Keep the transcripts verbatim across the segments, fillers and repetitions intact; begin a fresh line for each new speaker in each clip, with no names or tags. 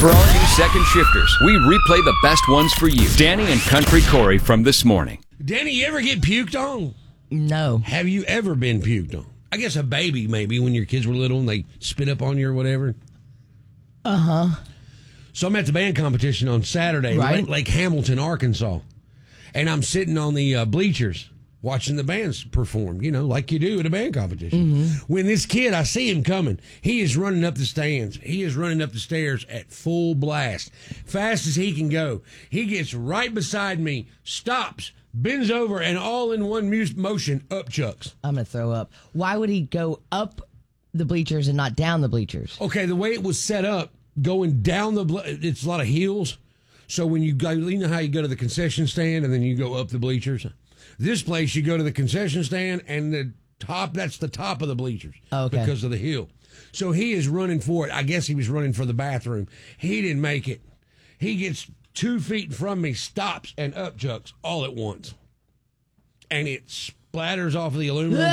For all you second shifters, we replay the best ones for you. Danny and Country Corey from this morning.
Danny, you ever get puked on?
No.
Have you ever been puked on? I guess a baby, maybe, when your kids were little and they spit up on you or whatever.
Uh-huh.
So I'm at the band competition on Saturday,
right.
Lake, Lake Hamilton, Arkansas. And I'm sitting on the uh, bleachers watching the bands perform, you know, like you do at a band competition. Mm-hmm. When this kid, I see him coming, he is running up the stands. He is running up the stairs at full blast, fast as he can go. He gets right beside me, stops, bends over, and all in one mu- motion, up chucks.
I'm going to throw up. Why would he go up the bleachers and not down the bleachers?
Okay, the way it was set up, going down the, ble- it's a lot of hills. So when you go, you know how you go to the concession stand and then you go up the bleachers? This place, you go to the concession stand and the top, that's the top of the bleachers.
Okay.
Because of the hill. So he is running for it. I guess he was running for the bathroom. He didn't make it. He gets two feet from me, stops, and up chucks all at once. And it splatters off of the aluminum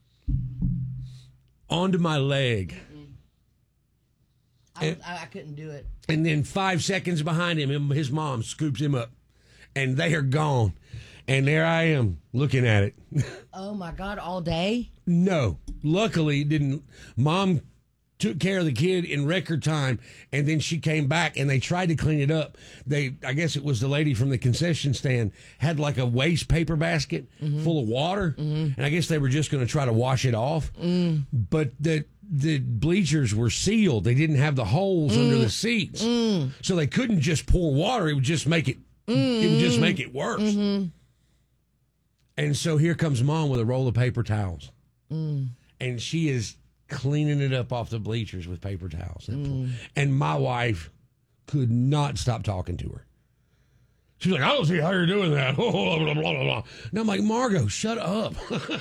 onto my leg.
I, I, I couldn't do it.
And then five seconds behind him, his mom scoops him up. And they are gone. And there I am looking at it.
Oh, my God, all day?
No. Luckily, it didn't. Mom took care of the kid in record time, and then she came back, and they tried to clean it up. They, I guess it was the lady from the concession stand, had like a waste paper basket mm-hmm. full of water, mm-hmm. and I guess they were just going to try to wash it off. Mm. But the the bleachers were sealed. They didn't have the holes mm. under the seats. Mm. So they couldn't just pour water. It would just make it, mm-hmm. it would just make it worse. Mm-hmm. And so here comes Mom with a roll of paper towels. Mm. And she is cleaning it up off the bleachers with paper towels. Mm. And my wife could not stop talking to her. She's like, I don't see how you're doing that. Blah, blah, blah, blah. And I'm like, Margot, shut up.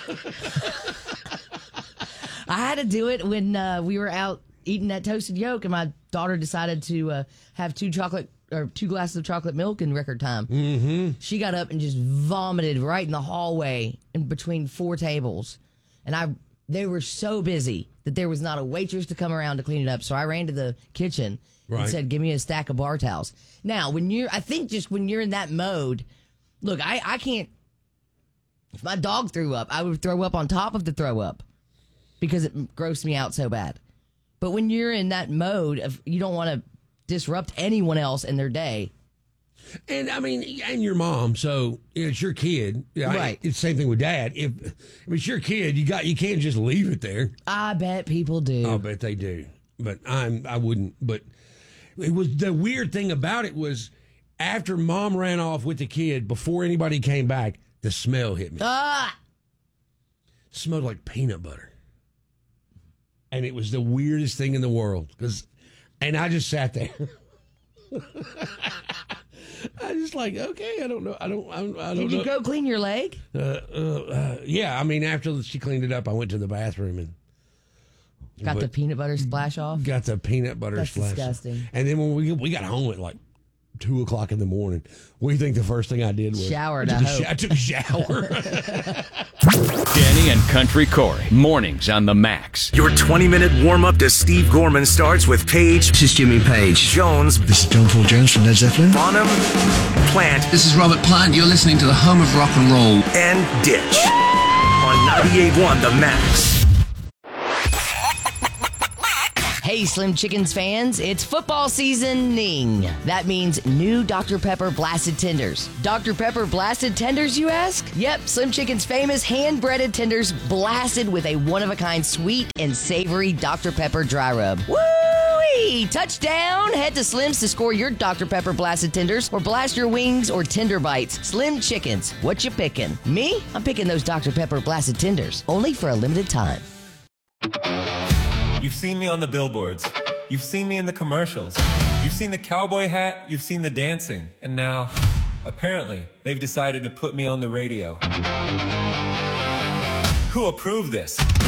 I had to do it when uh, we were out eating that toasted yolk, and my daughter decided to uh, have two chocolate or two glasses of chocolate milk in record time. Mm-hmm. She got up and just vomited right in the hallway in between four tables. And I, they were so busy that there was not a waitress to come around to clean it up. So I ran to the kitchen right. and said, give me a stack of bar towels. Now, when you're, I think just when you're in that mode, look, I, I can't, if my dog threw up, I would throw up on top of the throw up because it grossed me out so bad. But when you're in that mode of, you don't want to disrupt anyone else in their day.
And I mean, and your mom, so it's your kid, right? I, it's the same thing with Dad. If, if it's your kid, you got you can't just leave it there.
I bet people do.
I bet they do, but I'm I wouldn't. But it was the weird thing about it was after Mom ran off with the kid, before anybody came back, the smell hit me.
Ah,
it smelled like peanut butter, and it was the weirdest thing in the world because. And I just sat there. I just like, okay, I don't know. I don't, I don't, I don't
Did
know.
you go clean your leg?
Uh, uh, uh, yeah, I mean, after she cleaned it up, I went to the bathroom and
got the peanut butter splash off.
Got the peanut butter
That's
splash.
Disgusting.
And then when we we got home at like two o'clock in the morning, what do you think the first thing I did was
showered?
I,
I,
took
hope.
a, I took a shower.
Danny and Country Corey, mornings on the Max.
Your twenty-minute warm-up to Steve Gorman starts with Page.
This is Jimmy Page.
Jones.
This is John Paul Jones from Led Zeppelin.
Bonham. Plant.
This is Robert Plant. You're listening to the home of rock and roll.
And Ditch. On ninety-eight point one The Max.
Hey, Slim Chickens fans, it's football seasoning. That means new Doctor Pepper Blasted Tenders. Doctor Pepper Blasted Tenders, you ask? Yep, Slim Chicken's famous hand-breaded tenders blasted with a one-of-a-kind sweet and savory Doctor Pepper dry rub. Woo-wee! Touchdown! Head to Slim's to score your Doctor Pepper Blasted Tenders or blast your wings or tender bites. Slim Chickens, what you picking? Me? I'm picking those Doctor Pepper Blasted Tenders, only for a limited time.
You've seen me on the billboards. You've seen me in the commercials. You've seen the cowboy hat. You've seen the dancing. And now, apparently, they've decided to put me on the radio. Who approved this?